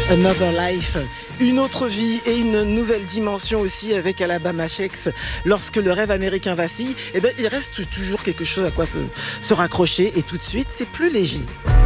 Another Life, une autre vie et une nouvelle dimension aussi avec Alabama Shakes. Lorsque le rêve américain vacille, il reste toujours quelque chose à quoi se raccrocher et tout de suite, c'est plus léger.